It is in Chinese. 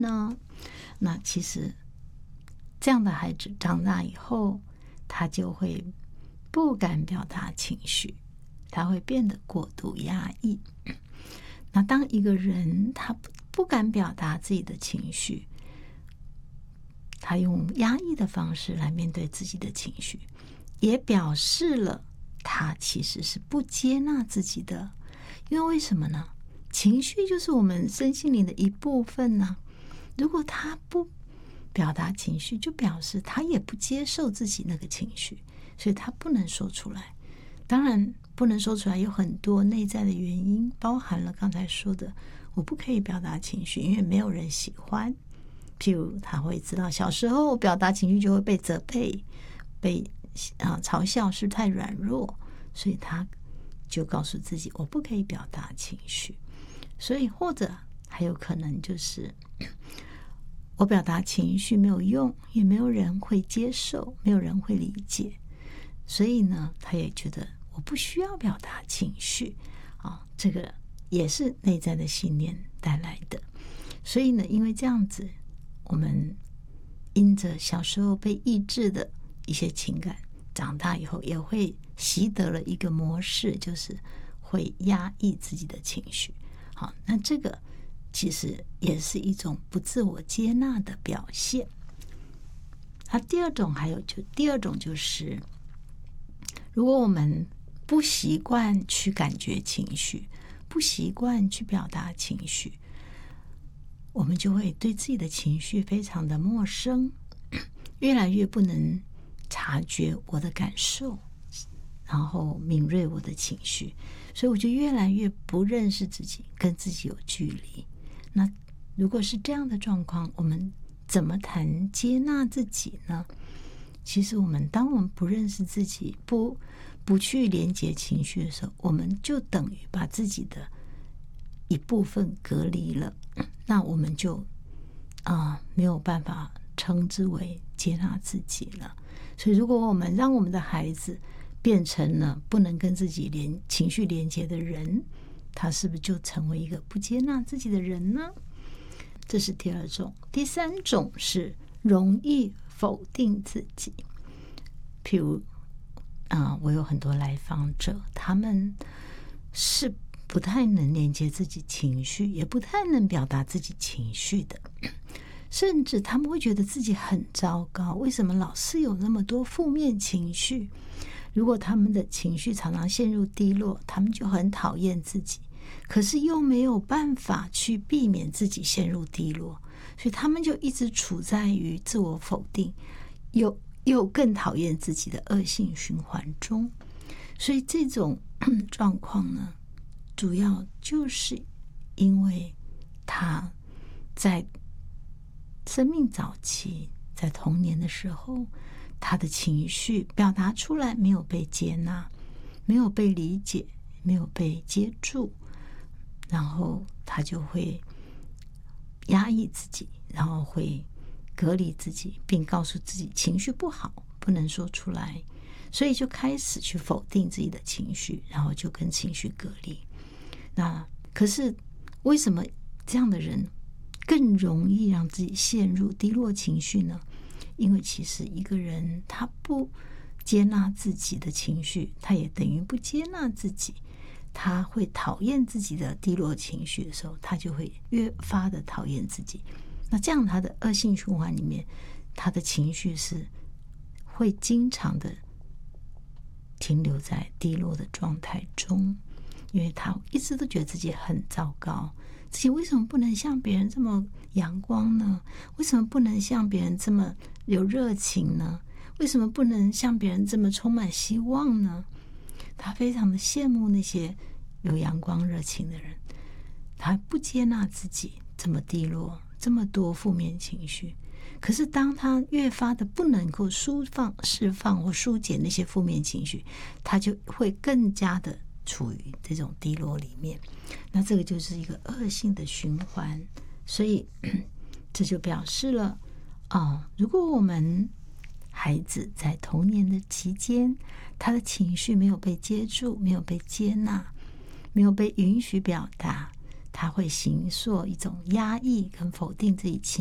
呢？那其实这样的孩子长大以后，他就会不敢表达情绪，他会变得过度压抑。那当一个人他不敢表达自己的情绪，他用压抑的方式来面对自己的情绪，也表示了他其实是不接纳自己的。因为什么呢？情绪就是我们身心灵的一部分呢。如果他不表达情绪，就表示他也不接受自己那个情绪，所以他不能说出来。当然不能说出来有很多内在的原因，包含了刚才说的我不可以表达情绪，因为没有人喜欢。譬如他会知道小时候表达情绪就会被责备，被嘲笑是太软弱，所以他就告诉自己我不可以表达情绪。所以或者还有可能就是我表达情绪没有用，也没有人会接受，没有人会理解，所以呢他也觉得我不需要表达情绪这个也是内在的信念带来的。所以呢因为这样子，我们因着小时候被抑制的一些情感，长大以后也会习得了一个模式，就是会压抑自己的情绪。好，那这个其实也是一种不自我接纳的表现。那第二种就是如果我们不习惯去感觉情绪，不习惯去表达情绪，我们就会对自己的情绪非常的陌生，越来越不能察觉我的感受，然后敏锐我的情绪，所以我就越来越不认识自己，跟自己有距离。那如果是这样的状况，我们怎么谈接纳自己呢？其实当我们不认识自己，不去连接情绪的时候，我们就等于把自己的一部分隔离了，那我们就没有办法称之为接纳自己了。所以如果我们让我们的孩子变成了不能跟自己情绪连接的人，他是不是就成为一个不接纳自己的人呢？这是第二种。第三种是容易否定自己。譬如我有很多来访者，他们是不太能连接自己情绪，也不太能表达自己情绪的，甚至他们会觉得自己很糟糕，为什么老是有那么多负面情绪？如果他们的情绪常常陷入低落，他们就很讨厌自己，可是又没有办法去避免自己陷入低落，所以他们就一直处在于自我否定又更讨厌自己的恶性循环中。所以这种状况呢，主要就是因为他在生命早期，在童年的时候，他的情绪表达出来没有被接纳，没有被理解，没有被接住，然后他就会压抑自己，然后会隔离自己，并告诉自己情绪不好，不能说出来，所以就开始去否定自己的情绪，然后就跟情绪隔离。那可是为什么这样的人更容易让自己陷入低落情绪呢？因为其实一个人他不接纳自己的情绪，他也等于不接纳自己。他会讨厌自己的低落情绪的时候，他就会越发的讨厌自己。那这样他的恶性循环里面，他的情绪是会经常的停留在低落的状态中，因为他一直都觉得自己很糟糕，自己为什么不能像别人这么阳光呢？为什么不能像别人这么有热情呢？为什么不能像别人这么充满希望呢？他非常的羡慕那些有阳光热情的人，他不接纳自己这么低落，这么多负面情绪。可是当他越发的不能够释放或疏解那些负面情绪，他就会更加的处于这种低落里面。那这个就是一个恶性的循环。所以这就表示了如果我们孩子在童年的期间，他的情绪没有被接住，没有被接纳，没有被允许表达， 他会形塑一种压抑跟否定自己情